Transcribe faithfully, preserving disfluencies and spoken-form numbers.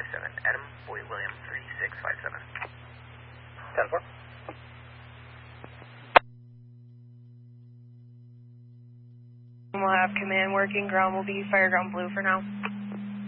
seven. Adam, Boy William three six five seven. ten four. We'll have command working. Ground will be Fireground Blue for now.